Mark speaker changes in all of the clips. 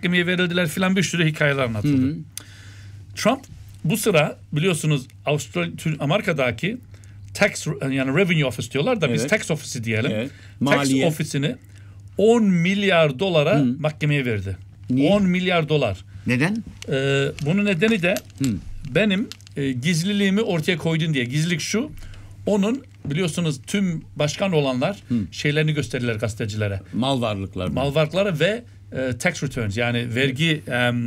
Speaker 1: mahkemeye verildiler filan bir sürü hikayeler anlatıldı. Trump bu sıra biliyorsunuz Amerika'daki tax yani revenue office diyorlar da biz tax office'i diyelim.
Speaker 2: Evet.
Speaker 1: Tax ofisini 10 milyar dolara mahkemeye verdi.
Speaker 2: Niye?
Speaker 1: 10 milyar dolar.
Speaker 2: Neden?
Speaker 1: Bunun nedeni de benim gizliliğimi ortaya koydun diye. Gizlilik şu. Onun biliyorsunuz tüm başkan olanlar şeylerini gösterirler gazetecilere.
Speaker 2: Mal varlıkları
Speaker 1: ve tax returns yani vergi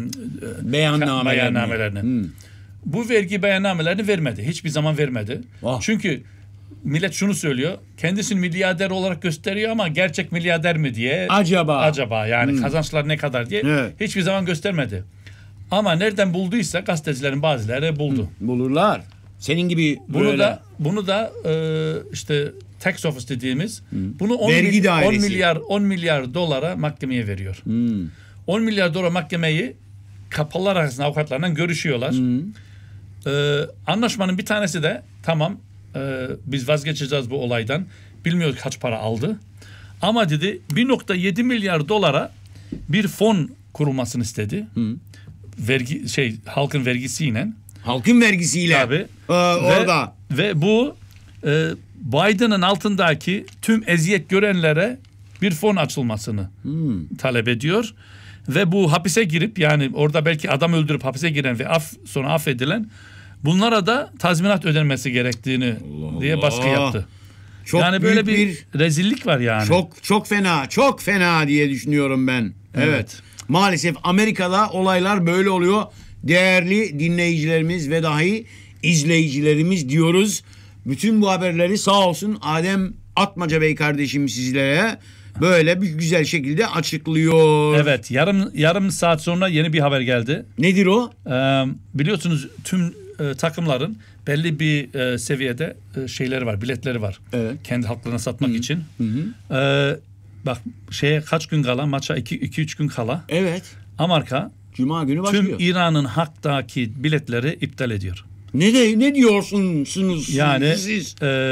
Speaker 2: beyannamelerini.
Speaker 1: Bu vergi beyannamelerini vermedi. Hiçbir zaman vermedi. Çünkü millet şunu söylüyor. Kendisini milyarder olarak gösteriyor ama gerçek milyarder mi diye. Acaba yani kazançlar ne kadar diye hiçbir zaman göstermedi. Ama nereden bulduysa gazetecilerin bazıları buldu.
Speaker 2: Bulurlar. Senin gibi
Speaker 1: bunu da işte tax office dediğimiz bunu 10 milyar dolara mahkemeye veriyor. 10 milyar dolar mahkemeyi kapalılar arasında avukatlarla görüşüyorlar. Anlaşmanın bir tanesi de tamam biz vazgeçeceğiz bu olaydan. Bilmiyoruz kaç para aldı. Ama dedi 1.7 milyar dolara bir fon kurulmasını istedi. Halkın vergisiyle.
Speaker 2: Halkın vergisiyle.
Speaker 1: Tabii.
Speaker 2: Orada.
Speaker 1: Ve bu Biden'ın altındaki tüm eziyet görenlere bir fon açılmasını talep ediyor. Ve bu hapise girip yani orada belki adam öldürüp hapise giren ve sonra affedilen bunlara da tazminat ödenmesi gerektiğini diye baskı yaptı.
Speaker 2: Çok
Speaker 1: yani böyle bir rezillik var yani.
Speaker 2: Çok fena diye düşünüyorum ben. Evet. Maalesef Amerika'da olaylar böyle oluyor. Değerli dinleyicilerimiz ve dahi izleyicilerimiz diyoruz. Bütün bu haberleri sağ olsun Adem Atmaca Bey kardeşim sizlere böyle bir güzel şekilde açıklıyor.
Speaker 1: Evet, yarım saat sonra yeni bir haber geldi.
Speaker 2: Nedir o?
Speaker 1: Biliyorsunuz tüm takımların belli bir seviyede şeyleri var, biletleri var.
Speaker 2: Evet.
Speaker 1: Kendi halklarına satmak için. Bak kaç gün kala, maça 2-3 gün kala.
Speaker 2: Evet.
Speaker 1: Amerika
Speaker 2: Cuma günü başlıyor.
Speaker 1: Tüm İran'ın haktaki biletleri iptal ediyor.
Speaker 2: Ne diyorsunuz
Speaker 1: yani,
Speaker 2: siz?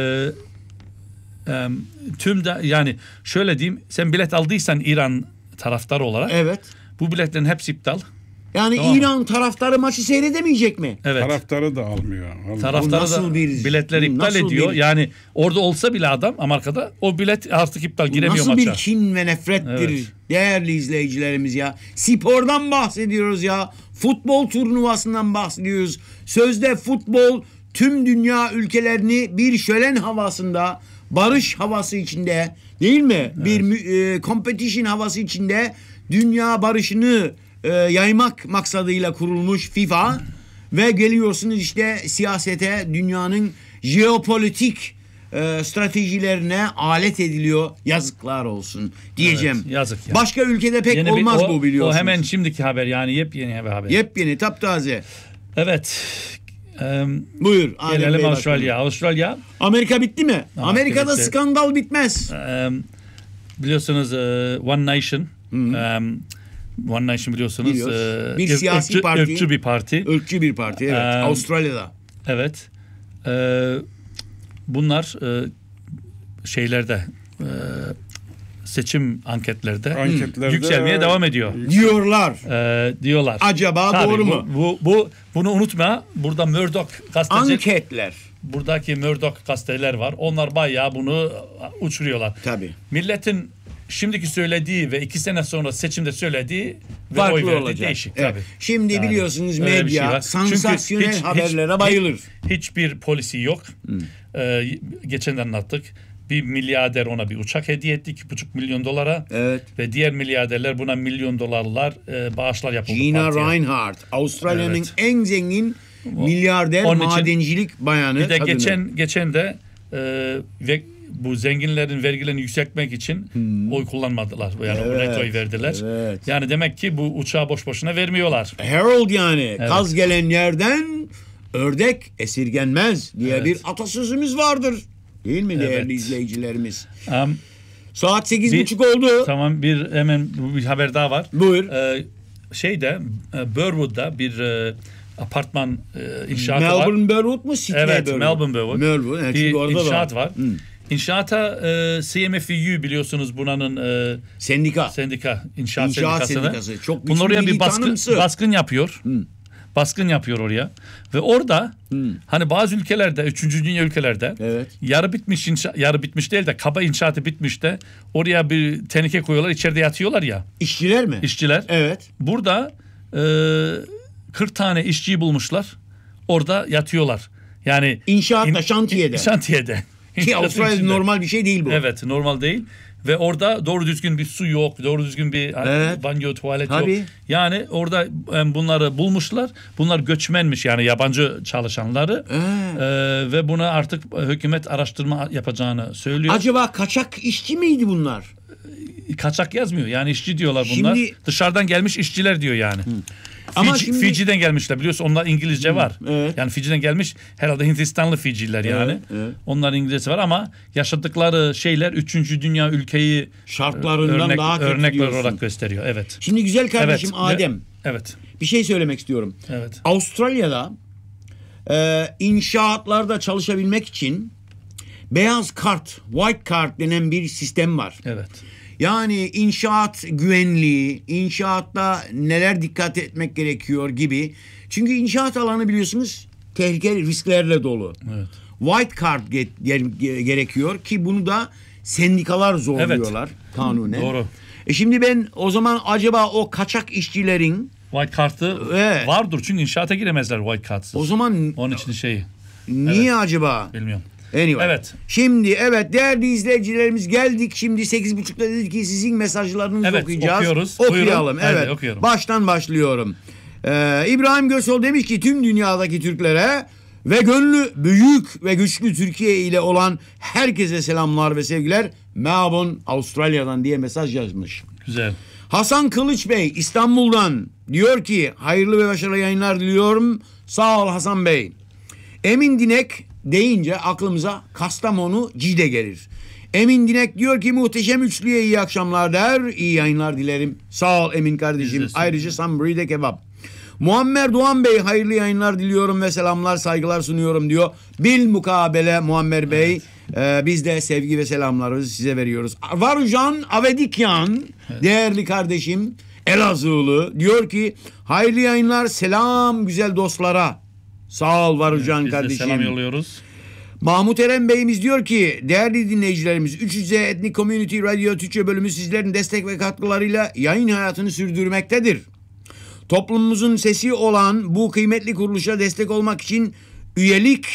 Speaker 1: Tüm de yani şöyle diyeyim, sen bilet aldıysan İran taraftarı olarak.
Speaker 2: Evet.
Speaker 1: Bu biletlerin hepsi iptal.
Speaker 2: Yani tamam. İran taraftarı maçı seyredemeyecek mi?
Speaker 1: Evet.
Speaker 3: Taraftarı da almıyor.
Speaker 1: Taraftarı da biletleri iptal ediyor. Yani orada olsa bile adam Amerika'da o bilet artık iptal, giremiyor maça.
Speaker 2: Nasıl bir kin ve nefrettir değerli izleyicilerimiz ya. Spordan bahsediyoruz ya. Futbol turnuvasından bahsediyoruz. Sözde futbol tüm dünya ülkelerini bir şölen havasında, barış havası içinde değil mi? Evet. Bir competition havası içinde dünya barışını yaymak maksadıyla kurulmuş FIFA ve geliyorsunuz işte siyasete, dünyanın jeopolitik stratejilerine alet ediliyor. Yazıklar olsun diyeceğim.
Speaker 1: Evet, yazık ya.
Speaker 2: Başka ülkede pek olmaz bu biliyorsunuz.
Speaker 1: O hemen şimdiki haber yani yepyeni haber.
Speaker 2: Yepyeni, taptaze.
Speaker 1: Evet.
Speaker 2: Buyur.
Speaker 1: Gelelim Avustralya.
Speaker 2: Amerika bitti mi? Amerika'da
Speaker 1: bitti.
Speaker 2: Skandal bitmez.
Speaker 1: Biliyorsunuz One Nation. One Nation biliyorsunuz.
Speaker 2: Bir siyasi parti.
Speaker 1: Irkçı bir parti.
Speaker 2: Irkçı bir parti evet. Avustralya'da.
Speaker 1: Evet. Bunlar şeylerde seçim anketlerde yükselmeye devam ediyor.
Speaker 2: Diyorlar. Acaba
Speaker 1: tabii,
Speaker 2: doğru mu?
Speaker 1: Bunu unutma. Burada Murdoch gazeteci.
Speaker 2: Anketler.
Speaker 1: Buradaki Murdoch gazeteler var. Onlar bayağı bunu uçuruyorlar.
Speaker 2: Tabii.
Speaker 1: Milletin şimdiki söylediği ve 2 sene sonra seçimde söylediği ve
Speaker 2: farklı
Speaker 1: oy verdiği
Speaker 2: olacak.
Speaker 1: değişik.
Speaker 2: Evet.
Speaker 1: Tabii.
Speaker 2: Şimdi yani, biliyorsunuz medya sansasyonel haberlere bayılır.
Speaker 1: Hiçbir polisi yok. Geçen anlattık. Bir milyarder ona bir uçak hediye etti 2,5 milyon dolara.
Speaker 2: Evet.
Speaker 1: Ve diğer milyarderler buna milyon dolarlar bağışlar yapıldı.
Speaker 2: Gina Reinhardt, Avustralya'nın en zengin milyarder madencilik bayanı.
Speaker 1: Bir de geçen de ve bu zenginlerin vergilerini yükseltmek için oy kullanmadılar. Yani oy verdiler.
Speaker 2: Evet.
Speaker 1: Yani demek ki bu uçağı boş boşuna vermiyorlar.
Speaker 2: Harold yani kaz gelen yerden ördek esirgenmez diye bir atasözümüz vardır. Değil mi değerli izleyicilerimiz? Saat 8:30 oldu.
Speaker 1: Tamam, hemen bir haber daha var.
Speaker 2: Buyur.
Speaker 1: Burwood'da bir apartman inşaatı var.
Speaker 2: Melbourne Burwood mu? Sydney
Speaker 1: evet,
Speaker 2: Burwood.
Speaker 1: Melbourne Burwood.
Speaker 2: Bir
Speaker 1: inşaat var. İnşaata CMFU biliyorsunuz buranın
Speaker 2: Sendika.
Speaker 1: İnşaat
Speaker 2: Sendikası. Çok
Speaker 1: bunlar oraya bir
Speaker 2: tanımsı.
Speaker 1: baskın yapıyor. Baskın yapıyor oraya. Ve orada hani bazı ülkelerde, 3. dünya ülkelerde
Speaker 2: Evet.
Speaker 1: yarı bitmiş değil de kaba inşaatı bitmiş de oraya bir teneke koyuyorlar, içeride yatıyorlar ya.
Speaker 2: İşçiler mi?
Speaker 1: İşçiler.
Speaker 2: Evet.
Speaker 1: Burada 40 tane işçiyi bulmuşlar. Orada yatıyorlar. Yani
Speaker 2: İnşaatta, şantiyede.
Speaker 1: Şantiyede.
Speaker 2: Ki Avustralya'da normal bir şey değil bu.
Speaker 1: Evet, normal değil. Ve orada doğru düzgün bir su yok, doğru düzgün bir banyo, tuvalet yok. Yani orada bunları bulmuşlar. Bunlar göçmenmiş, yani yabancı çalışanları. Ve buna artık hükümet araştırma yapacağını söylüyor.
Speaker 2: Acaba kaçak işçi miydi bunlar?
Speaker 1: Kaçak yazmıyor. Yani işçi diyorlar bunlar. Dışarıdan gelmiş işçiler diyor yani.
Speaker 2: Ama
Speaker 1: Fiji'den gelmişler, biliyorsun onlar İngilizce var.
Speaker 2: Evet.
Speaker 1: Yani Fiji'den gelmiş herhalde Hindistanlı Fijiler yani.
Speaker 2: Evet.
Speaker 1: Onların İngilizcesi var ama yaşadıkları şeyler 3. dünya ülkeyi
Speaker 2: şartlarından daha kötü
Speaker 1: örnek
Speaker 2: diyorsun.
Speaker 1: olarak gösteriyor. Evet.
Speaker 2: Şimdi güzel kardeşim Adem.
Speaker 1: Evet.
Speaker 2: Bir şey söylemek istiyorum.
Speaker 1: Evet.
Speaker 2: Avustralya'da inşaatlarda çalışabilmek için beyaz kart, white card denen bir sistem var.
Speaker 1: Evet.
Speaker 2: Yani inşaat güvenliği, inşaatta neler dikkat etmek gerekiyor gibi. Çünkü inşaat alanı biliyorsunuz tehlikeli risklerle dolu.
Speaker 1: Evet.
Speaker 2: White card gerekiyor ki bunu da sendikalar zorluyorlar kanunen.
Speaker 1: Doğru.
Speaker 2: Şimdi ben o zaman acaba o kaçak işçilerin
Speaker 1: White Card'ı vardır çünkü inşaata giremezler White Card'sız.
Speaker 2: O zaman
Speaker 1: onun için
Speaker 2: niye acaba?
Speaker 1: Bilmiyorum.
Speaker 2: Anyway.
Speaker 1: Evet.
Speaker 2: Şimdi değerli izleyicilerimiz geldik. Şimdi 8.30'da dedik ki sizin mesajlarınızı okuyacağız.
Speaker 1: Okuyoruz.
Speaker 2: Okuyalım.
Speaker 1: Buyurun.
Speaker 2: Evet.
Speaker 1: Okuyorum.
Speaker 2: Baştan başlıyorum. İbrahim Gösol demiş ki tüm dünyadaki Türklere ve gönlü büyük ve güçlü Türkiye ile olan herkese selamlar ve sevgiler. Melbourne, Avustralya'dan diye mesaj yazmış.
Speaker 1: Güzel.
Speaker 2: Hasan Kılıç Bey İstanbul'dan diyor ki hayırlı ve başarılı yayınlar diliyorum. Sağ ol Hasan Bey. Emin Dinek deyince aklımıza Kastamonu Cide gelir. Emin Dinek diyor ki muhteşem üçlüye iyi akşamlar der. İyi yayınlar dilerim. Sağ ol Emin kardeşim. Ayrıca Sambri'de kebap. Muammer Doğan Bey hayırlı yayınlar diliyorum ve selamlar saygılar sunuyorum diyor. Bilmukabele Muammer Bey. Biz de sevgi ve selamlarımızı size veriyoruz. Varucan Avedikyan değerli kardeşim Elazığlı diyor ki hayırlı yayınlar selam güzel dostlara. Sağ ol Varucan kardeşim.
Speaker 1: Biz de selam yolluyoruz.
Speaker 2: Mahmut Eren Bey'imiz diyor ki değerli dinleyicilerimiz 300 Ethnic Community Radio Türkçe bölümü sizlerin destek ve katkılarıyla yayın hayatını sürdürmektedir. Toplumumuzun sesi olan bu kıymetli kuruluşa destek olmak için üyelik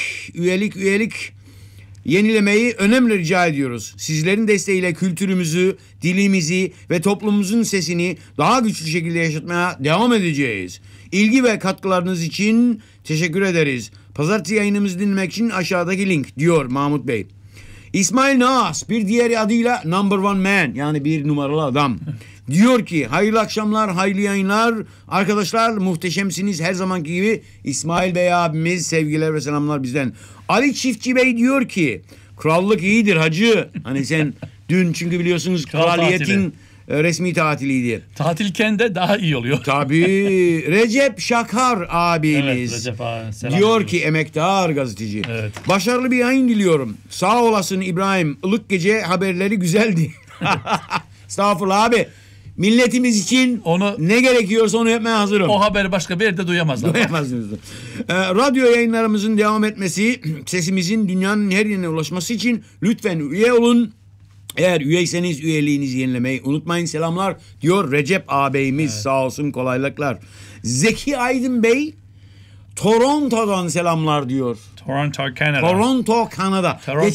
Speaker 2: yenilemeyi önemli rica ediyoruz. Sizlerin desteğiyle kültürümüzü, dilimizi ve toplumumuzun sesini daha güçlü şekilde yaşatmaya devam edeceğiz. İlgi ve katkılarınız için teşekkür ederiz. Pazartesi yayınımızı dinlemek için aşağıdaki link diyor Mahmut Bey. İsmail Naas bir diğer adıyla Number One Man yani bir numaralı adam. Diyor ki hayırlı akşamlar, hayırlı yayınlar. Arkadaşlar muhteşemsiniz her zamanki gibi. İsmail Bey abimiz sevgiler ve selamlar bizden. Ali Çiftçi Bey diyor ki krallık iyidir hacı. Hani sen dün çünkü biliyorsunuz kraliyetin resmi tatiliydi.
Speaker 1: Tatilken de daha iyi oluyor.
Speaker 2: Tabii. Recep Şakar abimiz.
Speaker 1: Evet, Recep abi,
Speaker 2: diyor ki emektar gazeteci.
Speaker 1: Evet.
Speaker 2: Başarılı bir yayın diliyorum. Sağ olasın İbrahim. Ilık gece haberleri güzeldi. Estağfurullah abi. Milletimiz için ne gerekiyorsa onu yapmaya hazırım.
Speaker 1: O haberi başka bir yerde duyamazlar.
Speaker 2: Duyamazsınız. Radyo yayınlarımızın devam etmesi, sesimizin dünyanın her yerine ulaşması için lütfen üye olun. Eğer üyeyseniz üyeliğinizi yenilemeyi unutmayın. Selamlar diyor Recep ağabeyimiz. Evet. Sağ olsun kolaylıklar. Zeki Aydın Bey Toronto'dan selamlar diyor.
Speaker 1: Toronto, Kanada.
Speaker 2: Toronto, Kanada.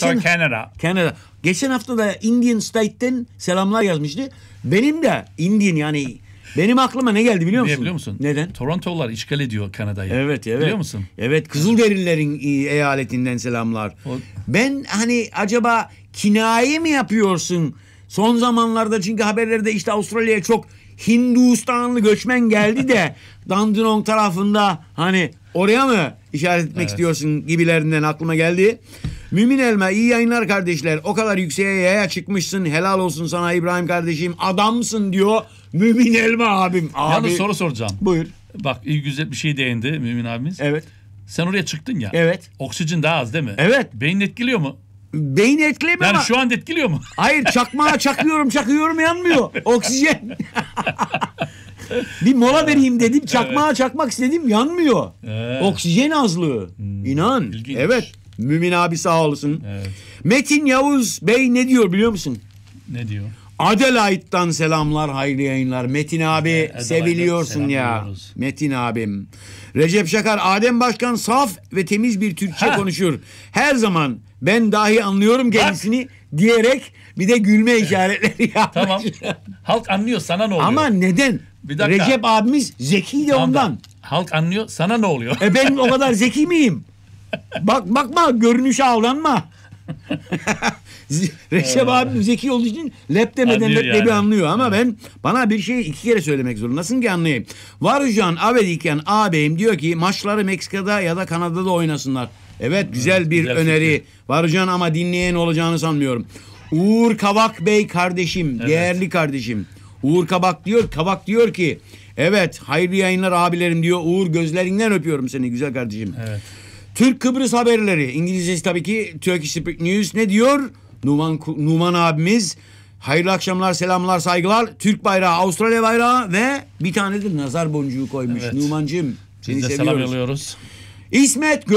Speaker 1: Kanada.
Speaker 2: Geçen hafta da Indian State'ten selamlar yazmıştı. Benim de Indian yani benim aklıma ne geldi biliyor musun?
Speaker 1: Biliyor musun?
Speaker 2: Neden?
Speaker 1: Toronto'lular işgal ediyor Kanada'yı.
Speaker 2: Evet.
Speaker 1: Biliyor musun?
Speaker 2: Evet, Kızılderililerin eyaletinden selamlar. Ben hani acaba kinaye mi yapıyorsun? Son zamanlarda çünkü haberlerde işte Avustralya'ya çok Hindistanlı göçmen geldi de Dandenong tarafında hani oraya mı işaret etmek istiyorsun gibilerinden aklıma geldi. Mümin Elma iyi yayınlar kardeşler. O kadar yükseğe yaya çıkmışsın. Helal olsun sana İbrahim kardeşim. Adamsın diyor Mümin Elma abim.
Speaker 1: Yalnız soru soracağım.
Speaker 2: Buyur.
Speaker 1: Bak iyi güzel bir şey değindi Mümin abimiz.
Speaker 2: Evet.
Speaker 1: Sen oraya çıktın ya.
Speaker 2: Evet.
Speaker 1: Oksijen daha az değil mi?
Speaker 2: Evet.
Speaker 1: Beynin etkiliyor mu?
Speaker 2: Beyin etkilemiyor
Speaker 1: Yani
Speaker 2: ama.
Speaker 1: şu anda etkiliyor mu?
Speaker 2: Hayır, çakmağa çakıyorum yanmıyor. Oksijen. Bir mola vereyim dedim. Çakmağa çakmak istedim, yanmıyor. Oksijen azlığı. İnan.
Speaker 1: İlginç.
Speaker 2: Evet. Mümin abi sağ olasın.
Speaker 1: Evet.
Speaker 2: Metin Yavuz Bey ne diyor biliyor musun?
Speaker 1: Ne diyor?
Speaker 2: Adelaide'dan selamlar, hayırlı yayınlar. Metin abi
Speaker 1: Adelaide'den
Speaker 2: seviliyorsun ya.
Speaker 1: selamlıyoruz.
Speaker 2: Metin abim. Recep Şakar, Adem Başkan saf ve temiz bir Türkçe konuşur. Her zaman ben dahi anlıyorum kendisini diyerek bir de gülme işaretleri yapmış.
Speaker 1: Tamam. Halk anlıyor, sana ne oluyor?
Speaker 2: Ama neden?
Speaker 1: Bir dakika.
Speaker 2: Recep abimiz zeki de
Speaker 1: Tamam da,
Speaker 2: ondan.
Speaker 1: halk anlıyor, sana ne oluyor?
Speaker 2: Ben o kadar zeki miyim? Bakma, görünüşe aldanma. Recep abim zeki olduğu için lep demeden
Speaker 1: Anlıyor
Speaker 2: leblebi
Speaker 1: yani.
Speaker 2: anlıyor ama bana bir şeyi 2 kere söylemek zorundasın ki anlayayım. Varıcan Avediken ağabeyim diyor ki maçları Meksika'da ya da Kanada'da oynasınlar. Evet, güzel bir
Speaker 1: güzel
Speaker 2: öneri.
Speaker 1: fikir.
Speaker 2: Varıcan ama dinleyen olacağını sanmıyorum. Uğur Kavak Bey kardeşim, değerli kardeşim. Uğur Kavak diyor ki evet, hayırlı yayınlar abilerim diyor. Uğur, gözlerinden öpüyorum seni güzel kardeşim.
Speaker 1: Evet.
Speaker 2: Türk Kıbrıs haberleri. İngilizcesi tabii ki Turkish Speak News. Ne diyor? Numan abimiz. Hayırlı akşamlar, selamlar, saygılar. Türk bayrağı, Avustralya bayrağı ve bir tane de nazar boncuğu koymuş.
Speaker 1: Evet.
Speaker 2: Numancığım, seni
Speaker 1: Biz de
Speaker 2: seviyoruz.
Speaker 1: selam yolluyoruz.
Speaker 2: İsmet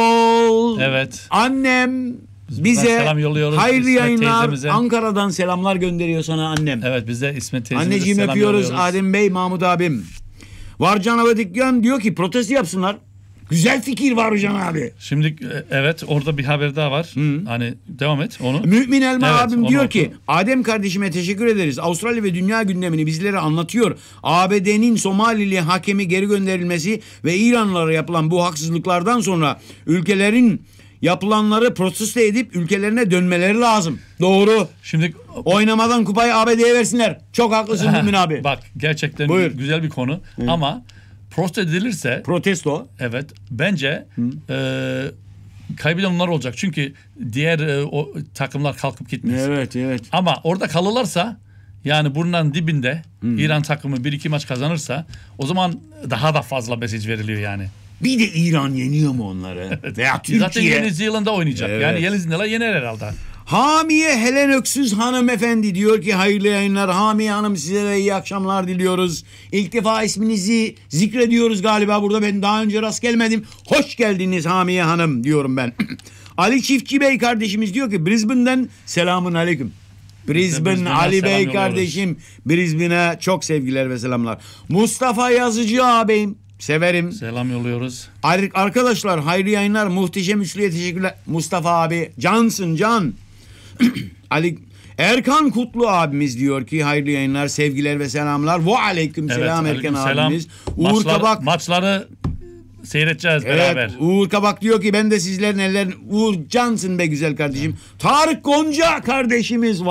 Speaker 2: Göçol.
Speaker 1: Evet.
Speaker 2: Annem
Speaker 1: buradan
Speaker 2: bize
Speaker 1: selam yolluyoruz.
Speaker 2: hayırlı
Speaker 1: İsmet
Speaker 2: yayınlar.
Speaker 1: teyzemize.
Speaker 2: Ankara'dan selamlar gönderiyor sana annem.
Speaker 1: Evet, biz de İsmet teyzemize
Speaker 2: Anneciğim
Speaker 1: selam
Speaker 2: öpüyoruz.
Speaker 1: yolluyoruz.
Speaker 2: Adem Bey, Mahmut abim. Varcan Avadikyan diyor ki protesto yapsınlar. Güzel fikir Varcan abi.
Speaker 1: Şimdi evet, orada bir haber daha var. Hani devam et onu.
Speaker 2: Mümin Elma
Speaker 1: Evet,
Speaker 2: abim
Speaker 1: onu
Speaker 2: diyor
Speaker 1: oku.
Speaker 2: ki Adem kardeşime teşekkür ederiz. Avustralya ve dünya gündemini bizlere anlatıyor. ABD'nin Somalili hakemi geri gönderilmesi ve İranlılara yapılan bu haksızlıklardan sonra ülkelerin yapılanları protesto edip ülkelerine dönmeleri lazım. Doğru.
Speaker 1: Şimdi
Speaker 2: Oynamadan kupayı ABD'ye versinler. Çok haklısın Mümin abi.
Speaker 1: bak, gerçekten
Speaker 2: Buyur.
Speaker 1: güzel bir konu ama protesto edilirse
Speaker 2: Protesto.
Speaker 1: evet, bence kaybeden onlar olacak. Çünkü diğer o takımlar kalkıp gitmez.
Speaker 2: Evet.
Speaker 1: Ama orada kalırlarsa, yani burnunun dibinde İran takımı 1-2 maç kazanırsa, o zaman daha da fazla mesaj veriliyor yani.
Speaker 2: Bir de İran yeniyor mu onları? Veya Türkiye.
Speaker 1: Zaten Yeni Zelanda oynayacak.
Speaker 2: Evet.
Speaker 1: Yani Yeni Zelanda yener herhalde.
Speaker 2: Hamiye Helen Öksüz hanımefendi diyor ki hayırlı yayınlar. Hamiye Hanım, size de iyi akşamlar diliyoruz. İlk defa isminizi zikrediyoruz galiba burada. Ben daha önce rast gelmedim. Hoş geldiniz Hamiye Hanım diyorum ben. Ali Çiftçi Bey kardeşimiz diyor ki Brisbane'den selamun aleyküm. Brisbane Ali Bey
Speaker 1: selam
Speaker 2: kardeşim. Brisbane'e çok sevgiler ve selamlar. Mustafa Yazıcı ağabeyim. Severim.
Speaker 1: Selam yolluyoruz.
Speaker 2: Arkadaşlar hayırlı yayınlar. Muhteşem üçlüye teşekkürler. Mustafa abi cansın can. Ali Erkan Kutlu abimiz diyor ki hayırlı yayınlar, sevgiler ve selamlar. Ve aleyküm selam Erkan abimiz. Uğur Kabak.
Speaker 1: Maçları seyredeceğiz beraber.
Speaker 2: Evet, Uğur Kabak diyor ki ben de sizlerin ellerin. Uğur cansın be güzel kardeşim. Tarık Gonca kardeşimiz.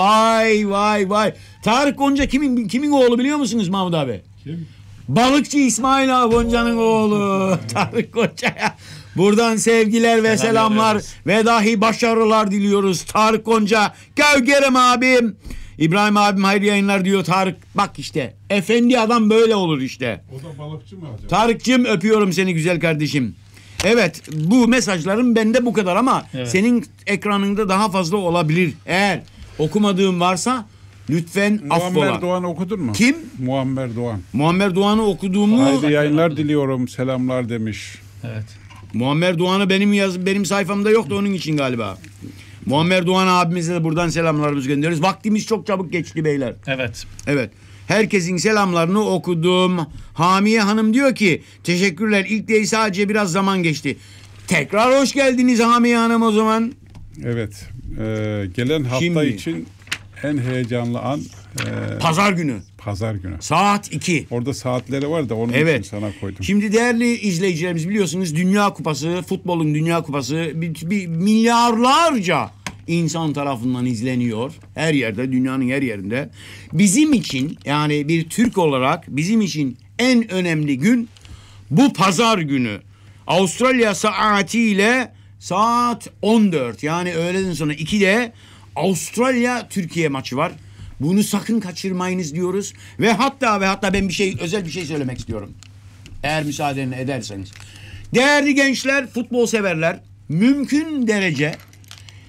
Speaker 2: Vay. Tarık Gonca kimin oğlu biliyor musunuz Mahmut abi?
Speaker 3: Kim?
Speaker 2: Balıkçı İsmail abi Gonca'nın oğlu. Tarık Gonca'ya buradan sevgiler ve selamlar
Speaker 1: veriyoruz.
Speaker 2: ve dahi başarılar diliyoruz. Tarık Gonca, Gevgerem abim. İbrahim abim hayırlı yayınlar diyor Tarık. Bak işte efendi adam böyle olur işte.
Speaker 3: O da balıkçı mı acaba?
Speaker 2: Tarık'cığım öpüyorum seni güzel kardeşim. Evet, bu mesajlarım bende bu kadar ama senin ekranında daha fazla olabilir. Eğer okumadığım varsa lütfen affola.
Speaker 3: Muammer Doğan okudun mu?
Speaker 2: Kim?
Speaker 3: Muammer Doğan.
Speaker 2: Muammer Doğan'ı okuduğumu...
Speaker 3: Haydi yayınlar diliyorum, selamlar demiş.
Speaker 1: Evet.
Speaker 2: Muammer Doğan'ı benim sayfamda yoktu onun için galiba. Muammer Doğan abimize de buradan selamlarımızı gönderiyoruz. Vaktimiz çok çabuk geçti beyler.
Speaker 1: Evet.
Speaker 2: Evet. Herkesin selamlarını okudum. Hamiye Hanım diyor ki teşekkürler. İlk değil sadece biraz zaman geçti. Tekrar hoş geldiniz Hamiye Hanım o zaman.
Speaker 3: Evet. Gelen hafta
Speaker 2: Şimdi.
Speaker 3: için en heyecanlı an
Speaker 2: Pazar günü
Speaker 3: pazar günü.
Speaker 2: saat 2.
Speaker 3: Orada saatleri var da onun
Speaker 2: Evet.
Speaker 3: için sana koydum.
Speaker 2: Şimdi değerli izleyicilerimiz biliyorsunuz Dünya Kupası, futbolun Dünya Kupası bir milyarlarca insan tarafından izleniyor. Her yerde, dünyanın her yerinde. Bizim için yani bir Türk olarak bizim için en önemli gün bu pazar günü. Avustralya saatiyle saat 14 yani öğleden sonra 2'de Avustralya Türkiye maçı var. Bunu sakın kaçırmayınız diyoruz. Ve hatta ben özel bir şey söylemek istiyorum. Eğer müsaadeni ederseniz. Değerli gençler, futbol severler, mümkün derece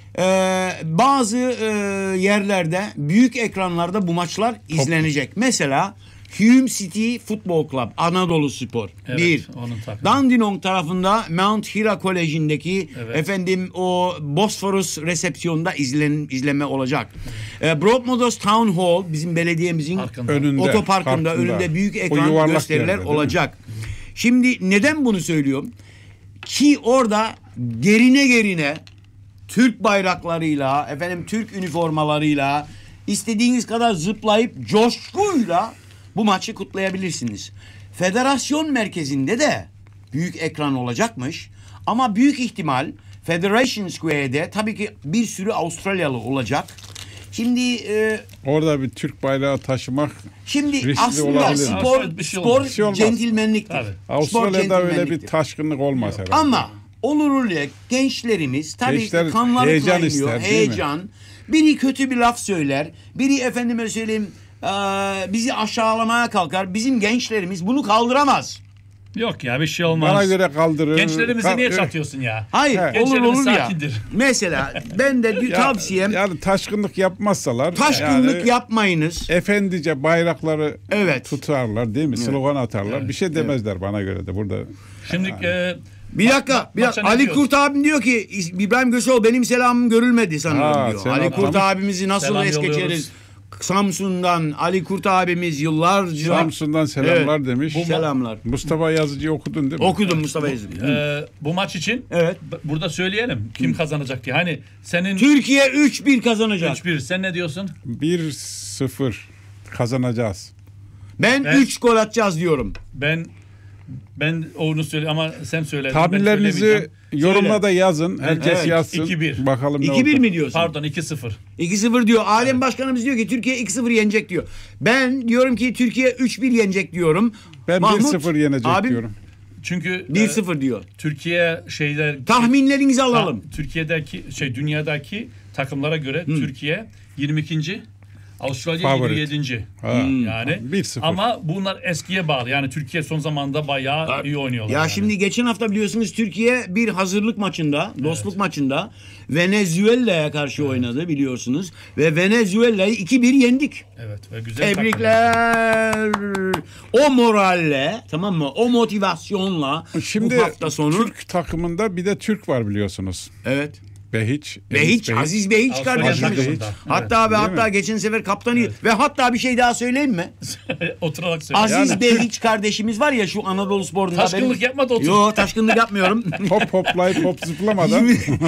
Speaker 2: Bazı yerlerde büyük ekranlarda bu maçlar izlenecek. Mesela Hume City Football Club, Anadolu Spor.
Speaker 1: Evet,
Speaker 2: Bir.
Speaker 1: onun takımı.
Speaker 2: Dandenong tarafında Mount Hira Koleji'ndeki
Speaker 1: Evet.
Speaker 2: o Bosphorus resepsiyonda izleme olacak. Broadmeadows Town Hall bizim belediyemizin
Speaker 1: Parkında.
Speaker 3: Önünde,
Speaker 2: otoparkında
Speaker 3: parkında.
Speaker 2: önünde büyük
Speaker 3: O
Speaker 2: ekran
Speaker 3: yuvarlak
Speaker 2: gösteriler
Speaker 3: yerde, değil mi?
Speaker 2: olacak. Şimdi neden bunu söylüyorum? Ki orada gerine Türk bayraklarıyla, Türk üniformalarıyla istediğiniz kadar zıplayıp coşkuyla bu maçı kutlayabilirsiniz. Federasyon merkezinde de büyük ekran olacakmış. Ama büyük ihtimal Federation Square'de tabii ki bir sürü Avustralyalı olacak. Şimdi
Speaker 3: Orada bir Türk bayrağı taşımak riskli
Speaker 2: aslında
Speaker 3: olabilir.
Speaker 2: spor,
Speaker 1: Bir şey
Speaker 2: spor
Speaker 1: olmaz.
Speaker 3: Bir şey olmaz.
Speaker 2: centilmenliktir.
Speaker 1: Tabii.
Speaker 2: Spor
Speaker 3: Avustralya'da öyle bir
Speaker 2: centilmenliktir.
Speaker 3: taşkınlık olmaz herhalde.
Speaker 2: Ama olur öyle gençlerimiz tabii
Speaker 3: Gençler
Speaker 2: kanları
Speaker 3: heyecan
Speaker 2: kaynıyor,
Speaker 3: ister, değil mi?
Speaker 2: heyecan. Biri kötü bir laf söyler, biri efendime söyleyeyim bizi aşağılamaya kalkar. Bizim gençlerimiz bunu kaldıramaz.
Speaker 1: Yok ya bir şey olmaz.
Speaker 3: Bana göre kaldırır.
Speaker 1: Gençlerimizi niye çatıyorsun ya?
Speaker 2: Hayır,
Speaker 3: He.
Speaker 2: olur
Speaker 1: Gençlerimiz
Speaker 2: ya.
Speaker 1: sakindir.
Speaker 2: Mesela ben de bir tavsiyem
Speaker 3: Yani taşkınlık yapmazsalar.
Speaker 2: taşkınlık
Speaker 3: yani
Speaker 2: yapmayınız.
Speaker 3: efendice bayrakları
Speaker 2: Evet.
Speaker 3: tutarlar değil mi? Slogan atarlar. Bir şey demezler bana göre de burada.
Speaker 1: Şimdi
Speaker 2: Bir dakika.
Speaker 1: maça ne
Speaker 2: Ali
Speaker 1: diyorsun?
Speaker 2: Kurt abim diyor ki İbrahim Köseoğlu benim selamım görülmedi sanırım
Speaker 3: Ha,
Speaker 2: diyor.
Speaker 3: selam.
Speaker 2: Ali Kurt
Speaker 3: Tamam.
Speaker 2: abimizi nasıl
Speaker 1: Selam
Speaker 2: es
Speaker 1: yolluyoruz.
Speaker 2: geçeriz? Samsun'dan Ali Kurt abimiz yıllarca
Speaker 3: Samsun'dan selamlar
Speaker 2: Evet.
Speaker 3: demiş.
Speaker 2: Selamlar.
Speaker 3: Mustafa Yazıcı'yı okudun değil mi?
Speaker 2: Okudum Mustafa Yazıcı.
Speaker 1: bu maç için
Speaker 2: Evet.
Speaker 1: burada söyleyelim kim kazanacak diye. Hani senin
Speaker 2: Türkiye 3-1 kazanacak.
Speaker 1: 3-1 sen ne diyorsun?
Speaker 3: 1-0 kazanacağız.
Speaker 2: Ben 3 gol atacağız diyorum.
Speaker 1: Ben onu söyle ama sen söyle.
Speaker 3: Tahminlerinizi yorumla
Speaker 2: Söyle.
Speaker 3: da yazın. Herkes
Speaker 2: Evet.
Speaker 3: yazsın.
Speaker 1: 2-1.
Speaker 3: Bakalım ne
Speaker 2: 2-1
Speaker 3: oldu.
Speaker 2: mi diyorsun?
Speaker 1: Pardon 2-0.
Speaker 2: 2-0 diyor. Alem Başkanımız diyor ki Türkiye 2-0 yenecek diyor. Ben diyorum ki Türkiye 3-1 yenecek diyorum.
Speaker 3: Ben
Speaker 2: Mahmut,
Speaker 3: 1-0 yenecek
Speaker 2: abim,
Speaker 3: diyorum.
Speaker 1: Çünkü
Speaker 2: 1-0 diyor.
Speaker 1: Türkiye
Speaker 2: Tahminlerinizi alalım.
Speaker 1: Türkiye'deki dünyadaki takımlara göre Türkiye 22. Avustralya
Speaker 3: Favorit.
Speaker 1: 27.
Speaker 3: Ha.
Speaker 1: Yani
Speaker 3: 1-0.
Speaker 1: ama bunlar eskiye bağlı. Yani Türkiye son zamanda bayağı iyi oynuyorlar.
Speaker 2: Ya
Speaker 1: yani.
Speaker 2: şimdi geçen hafta biliyorsunuz Türkiye bir hazırlık maçında, dostluk maçında Venezuela'ya karşı oynadı biliyorsunuz. Ve Venezuela'yı 2-1 yendik.
Speaker 1: Evet ve güzel
Speaker 2: Tebrikler. O moralle, tamam mı? O motivasyonla
Speaker 3: Şimdi
Speaker 2: bu hafta sonu.
Speaker 3: Türk takımında bir de Türk var biliyorsunuz.
Speaker 2: Evet.
Speaker 3: Behiç.
Speaker 2: Behiç, Aziz Behiç
Speaker 1: Avustralya
Speaker 2: kardeşimiz.
Speaker 1: takımında.
Speaker 2: Hatta ve
Speaker 3: Değil
Speaker 2: hatta
Speaker 3: mi?
Speaker 2: geçen sefer kaptanı ve hatta bir şey daha söyleyeyim mi?
Speaker 1: takım. Oturarak söyle.
Speaker 2: Aziz
Speaker 3: Yani-
Speaker 2: Behiç kardeşimiz var ya şu Anadolu Spor'unda.
Speaker 1: Taşkınlık yapma da otur.
Speaker 2: Yo taşkınlık yapmıyorum.
Speaker 3: Hop hoplayıp hop zıplamadan.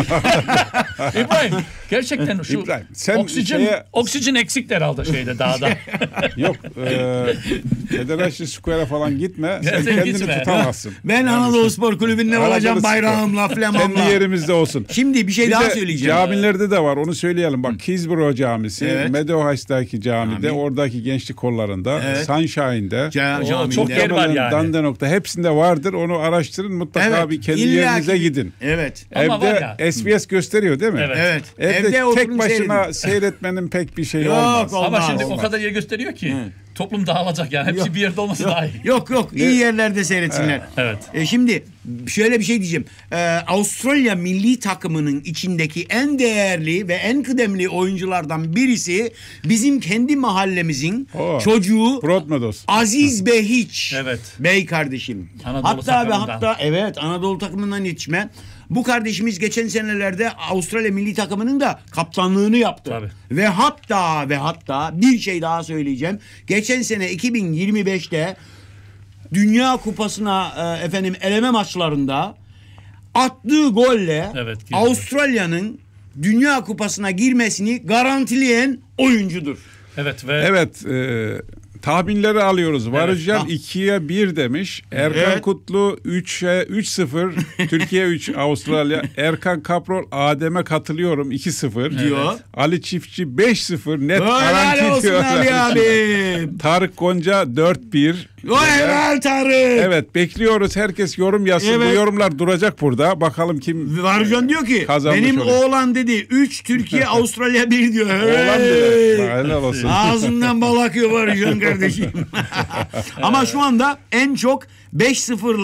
Speaker 1: İbrahim gerçekten şu
Speaker 3: İbrahim, sen
Speaker 1: oksijen eksik herhalde şeyde dağda.
Speaker 3: Yok. Federation Square'a falan gitme. Sen
Speaker 1: Sen
Speaker 3: kendini
Speaker 1: gitme.
Speaker 3: tutamazsın.
Speaker 2: Ben Anadolu Spor Kulübü'nde
Speaker 3: Anadolu
Speaker 2: olacağım
Speaker 3: Spor.
Speaker 2: bayrağımla,
Speaker 3: Kendi
Speaker 2: flamamla.
Speaker 3: yerimizde olsun.
Speaker 2: Şimdi bir şey
Speaker 3: Bir
Speaker 2: daha
Speaker 3: de
Speaker 2: söyleyeceğim.
Speaker 3: camilerde de var. Onu söyleyelim. Bak Keysborough Camisi,
Speaker 2: Evet.
Speaker 3: Meadowhouse'daki camide,
Speaker 2: Cami.
Speaker 3: oradaki gençlik kollarında,
Speaker 2: Evet.
Speaker 3: Sunshine'de,
Speaker 2: Camide.
Speaker 1: çok yer var yani.
Speaker 3: Dandenong'da hepsinde vardır. Onu araştırın. Mutlaka
Speaker 2: Evet,
Speaker 3: bir kendi
Speaker 2: illa
Speaker 3: yerinize
Speaker 2: ki-
Speaker 3: gidin.
Speaker 2: Evet.
Speaker 1: Ama var
Speaker 3: Evde
Speaker 1: ya.
Speaker 3: SBS gösteriyor değil mi?
Speaker 1: Evet.
Speaker 2: Evet.
Speaker 3: Evde tek
Speaker 2: oturun
Speaker 3: başına
Speaker 2: seyredin.
Speaker 3: seyretmenin pek bir şeyi
Speaker 2: Yok,
Speaker 3: olmaz.
Speaker 2: olmaz.
Speaker 1: Ama şimdi
Speaker 3: olmaz.
Speaker 1: o kadar yer gösteriyor ki
Speaker 2: Evet.
Speaker 1: toplum dağılacak yani. Hepsi bir yerde olması daha iyi.
Speaker 2: Yok iyi yerlerde seyretsinler.
Speaker 1: Evet.
Speaker 2: Şimdi şöyle bir şey diyeceğim. Avustralya milli takımının içindeki en değerli ve en kıdemli oyunculardan birisi bizim kendi mahallemizin çocuğu
Speaker 3: Broadmeadows.
Speaker 2: Aziz Behiç.
Speaker 1: Evet.
Speaker 2: Bey kardeşim.
Speaker 1: Anadolu
Speaker 2: hatta ve
Speaker 1: takımından.
Speaker 2: hatta evet Anadolu takımından yetişme. Bu kardeşimiz geçen senelerde Avustralya milli takımının da kaptanlığını yaptı.
Speaker 1: Tabii.
Speaker 2: Ve hatta bir şey daha söyleyeceğim. Geçen sene 2025'te Dünya Kupası'na eleme maçlarında attığı golle
Speaker 1: Evet, girdi.
Speaker 2: Avustralya'nın Dünya Kupası'na girmesini garantileyen oyuncudur.
Speaker 1: Evet ve
Speaker 3: Evet. Tahminleri alıyoruz. Varıcan
Speaker 2: Ha.
Speaker 3: 2'ye 1 demiş. Erkan
Speaker 2: Evet.
Speaker 3: Kutlu 3'e 3-0. Türkiye 3 Avustralya. Erkan Kaprol Adem'e katılıyorum 2-0
Speaker 2: Diyor.
Speaker 3: Ali Çiftçi 5-0 net
Speaker 2: Helal
Speaker 3: garanti
Speaker 2: olsun
Speaker 3: diyor.
Speaker 2: Ali abi.
Speaker 3: Tarık Gonca 4-1.
Speaker 2: Helal Tarık.
Speaker 3: Evet bekliyoruz. Herkes yorum yazsın.
Speaker 2: Evet.
Speaker 3: Bu yorumlar duracak burada. Bakalım kim
Speaker 2: Varcan diyor ki
Speaker 3: kazanmış
Speaker 2: benim
Speaker 3: oluyor.
Speaker 2: oğlan dedi 3 Türkiye Avustralya 1 diyor.
Speaker 3: Oğlan
Speaker 2: Hey!
Speaker 3: bile. Helal olsun.
Speaker 2: Ağzından bal akıyor Varcan kardeşim. Ama şu anda en çok 5-0'la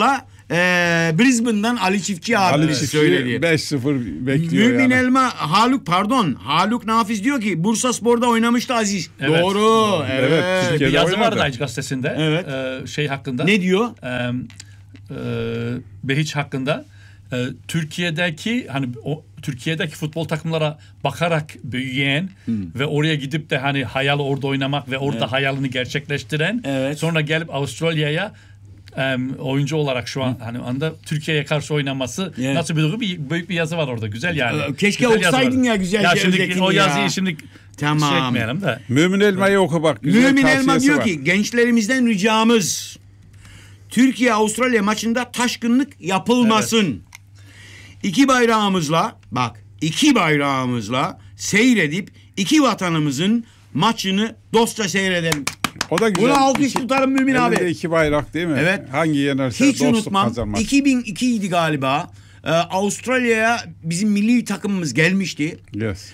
Speaker 2: Brisbane'dan Ali Çiftçi abi
Speaker 3: Ali Çiftçi
Speaker 2: söyledi.
Speaker 3: 5-0 bekliyor
Speaker 2: Mümin
Speaker 3: yani.
Speaker 2: Elma Haluk Nafiz diyor ki Bursa Spor'da oynamıştı Aziz.
Speaker 1: Evet.
Speaker 2: Doğru.
Speaker 3: Evet,
Speaker 2: Evet.
Speaker 1: Bir
Speaker 3: Türkiye'de
Speaker 1: yazı
Speaker 3: oynadı.
Speaker 1: vardı Aydın Gazetesi'nde.
Speaker 2: Evet.
Speaker 1: Şey hakkında.
Speaker 2: Ne diyor?
Speaker 1: Behiç hakkında. Türkiye'deki futbol takımlara bakarak büyüyen ve oraya gidip de hani hayal orada oynamak ve orada hayalini gerçekleştiren,
Speaker 2: Evet.
Speaker 1: sonra gelip Avustralya'ya oyuncu olarak şu an hani anda Türkiye'ye karşı oynaması nasıl bir duygu, büyük bir yazı var orada, güzel yani.
Speaker 2: Keşke
Speaker 1: Güzel yazı
Speaker 2: okusaydın
Speaker 1: var.
Speaker 2: ya güzelce
Speaker 1: şimdi
Speaker 2: özetini
Speaker 1: o
Speaker 2: ya.
Speaker 1: yazıyı şimdi
Speaker 2: Tamam.
Speaker 1: şey etmeyelim de.
Speaker 3: Mümin Elma'yı oku bak. Güzel
Speaker 2: Mümin Elma
Speaker 3: tavsiyesi
Speaker 2: diyor
Speaker 3: var.
Speaker 2: ki gençlerimizden ricamız Türkiye-Avustralya maçında taşkınlık yapılmasın. İki bayrağımızla seyredip iki vatanımızın maçını dostça seyredelim.
Speaker 3: O da güzel.
Speaker 2: Buna alkış tutarım Mümin
Speaker 3: Elinde
Speaker 2: abi.
Speaker 3: 2 bayrak değil mi?
Speaker 2: Evet.
Speaker 3: Hangi yenerse
Speaker 2: Hiç
Speaker 3: dostluk
Speaker 2: unutmam.
Speaker 3: kazanmaz.
Speaker 2: 2002 idi galiba. Avustralya'ya bizim milli takımımız gelmişti.
Speaker 3: Yes.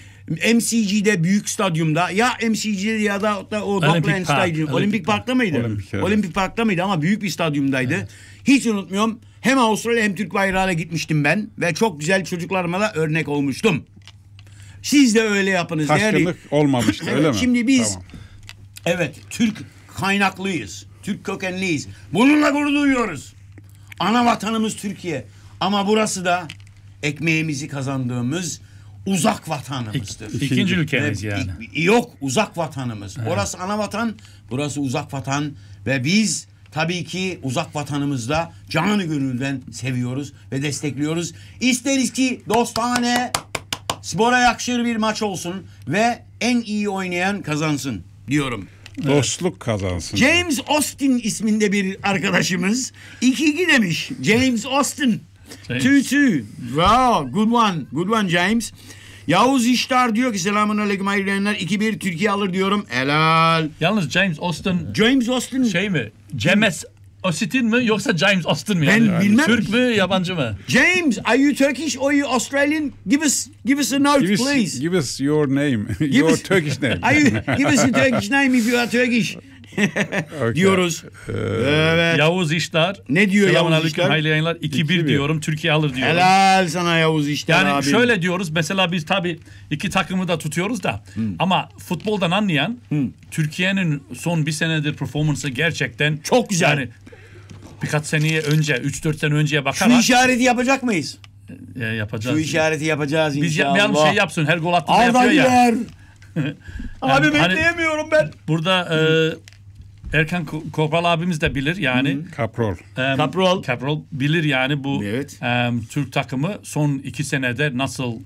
Speaker 2: MCG'de büyük stadyumda, ya MCG'de ya da o Docklands Stadyum. Olimpik Park'ta mıydı?
Speaker 3: Olimpik, evet.
Speaker 2: Olimpik Park'ta mıydı ama büyük bir stadyumdaydı. Evet. Hiç unutmuyorum. Hem Avustralya hem Türk bayrağıyla gitmiştim ben ve çok güzel çocuklarıma da örnek olmuştum. Siz de öyle yapınız.
Speaker 3: Taşkınlık olmamıştı öyle mi?
Speaker 2: Şimdi biz
Speaker 3: Tamam.
Speaker 2: evet Türk kaynaklıyız. Türk kökenliyiz. Bununla gurur duyuyoruz. Ana vatanımız Türkiye. Ama burası da ekmeğimizi kazandığımız uzak vatanımızdır.
Speaker 1: İkinci ülkemiz yani.
Speaker 2: Yok, uzak vatanımız. Evet. Orası ana vatan, burası uzak vatan ve biz tabii ki uzak vatanımızda canı gönülden seviyoruz ve destekliyoruz. İsteriz ki dostane, spora yakışır bir maç olsun ve en iyi oynayan kazansın diyorum.
Speaker 3: Dostluk kazansın.
Speaker 2: James Austin isminde bir arkadaşımız 2-2 demiş. James Austin. 2-2. Wow, good one. Good one James. Yavuz İştar diyor ki selamun aleyküm hayırlı yayınlar. 2-1 Türkiye alır diyorum. Helal.
Speaker 1: Yalnız James Austin
Speaker 2: Şey
Speaker 1: mi? James Austin mi yoksa James Austin mi?
Speaker 2: Ben bilmem.
Speaker 1: Türk mü yabancı mı?
Speaker 2: James, are you Turkish or you Australian? Give us a note, please.
Speaker 3: Give us your name. Your Turkish name.
Speaker 2: Give us a Turkish name if you are Turkish.
Speaker 3: Okay.
Speaker 2: Diyoruz. Evet.
Speaker 1: Yavuz İştar.
Speaker 2: Ne diyor Yavuz
Speaker 1: Selamünaleyküm,
Speaker 2: İştar?
Speaker 1: hayırlı yayınlar. 2-1 diyorum. Türkiye alır diyorum.
Speaker 2: Helal sana Yavuz İştar
Speaker 1: Yani
Speaker 2: abi.
Speaker 1: şöyle diyoruz. Mesela biz tabii iki takımı da tutuyoruz da. Ama futboldan anlayan Türkiye'nin son bir senedir performansı gerçekten
Speaker 2: çok güzel.
Speaker 1: Yani birkaç seneye önce, 3-4 sene önceye
Speaker 2: Şu
Speaker 1: bakarak
Speaker 2: işareti yapacak mıyız?
Speaker 1: yapacağız.
Speaker 2: Şu işareti yapacağız
Speaker 1: Biz
Speaker 2: inşallah.
Speaker 1: yapmayalım, şey yapsın. Her gol attığında
Speaker 2: Arda
Speaker 1: yapıyor ya.
Speaker 2: Güler. Abi
Speaker 1: hani-
Speaker 2: bekleyemiyorum ben.
Speaker 1: Burada Erkan Kopral abimiz de bilir yani.
Speaker 3: Kaprol.
Speaker 2: Kaprol
Speaker 1: bilir yani bu
Speaker 2: Evet.
Speaker 1: Türk takımı son 2 senede nasıl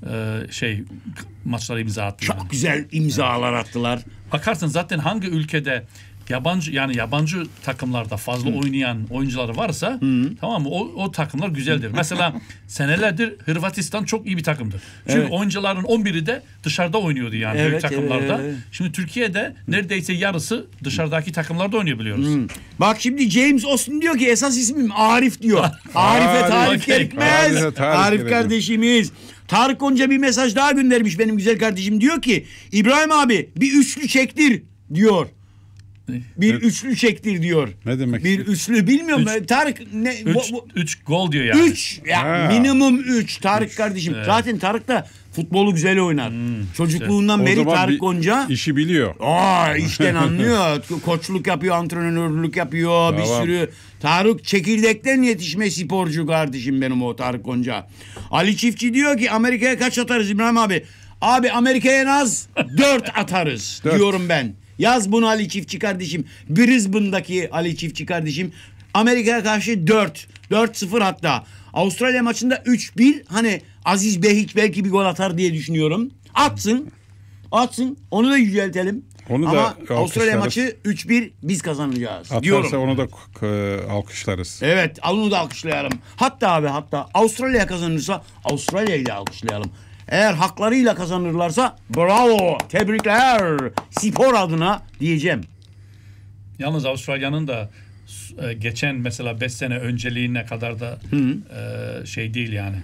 Speaker 1: maçlara imza attı.
Speaker 2: Çok
Speaker 1: yani.
Speaker 2: güzel imzalar attılar.
Speaker 1: Bakarsın zaten hangi ülkede yabancı takımlarda fazla oynayan oyuncuları varsa tamam mı? O takımlar güzeldir. Mesela senelerdir Hırvatistan çok iyi bir takımdır. Çünkü oyuncuların 11'i de dışarıda oynuyordu yani büyük takımlarda. Evet. Şimdi Türkiye'de neredeyse yarısı dışarıdaki takımlarda oynuyor biliyoruz.
Speaker 2: Bak şimdi James Austin diyor ki esas ismim Arif diyor. Arif'e tarif gerekmez. Arif kardeşimiz. Tarık Gonca bir mesaj daha göndermiş benim güzel kardeşim. Diyor ki İbrahim abi bir üçlü çektir diyor. Bir üçlü çektir diyor.
Speaker 3: Ne demek?
Speaker 2: Bir üçlü bilmiyorum. Tarık ne?
Speaker 1: 3 gol diyor yani.
Speaker 2: 3 minimum 3 Tarık kardeşim. Evet. Zaten Tarık da futbolu güzel oynar. Çocukluğundan beri Tarık Gonca
Speaker 3: işi biliyor.
Speaker 2: İşten anlıyor. Koçluk yapıyor, antrenörlük yapıyor, bir sürü. Tarık çekirdekten yetişme sporcu kardeşim benim o Tarık Gonca. Ali Çiftçi diyor ki Amerika'ya kaç atarız İbrahim abi? Abi Amerika'ya en az 4 atarız diyorum ben. Yaz bunu Ali Çiftçi kardeşim. Brisbane'daki Ali Çiftçi kardeşim. Amerika'ya karşı 4. 4-0 hatta. Avustralya maçında 3-1. Hani Aziz Behiç belki bir gol atar diye düşünüyorum. Atsın. Onu da yüceltelim. Ama Avustralya maçı 3-1 biz kazanacağız diyorum.
Speaker 3: Atarsa onu da alkışlarız.
Speaker 2: Evet, onu da alkışlayalım. Hatta Avustralya kazanırsa Avustralya'yı da alkışlayalım. Eğer haklarıyla kazanırlarsa bravo, tebrikler spor adına diyeceğim.
Speaker 1: Yalnız Avustralya'nın da geçen mesela 5 sene önceliğine kadar da şey değil yani.